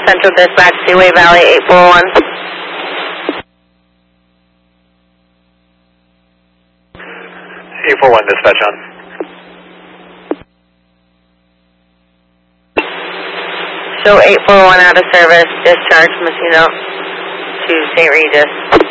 Central Dispatch, Seaway Valley 841. 841 dispatch on. Show 841 out of service, discharge Messino to St. Regis.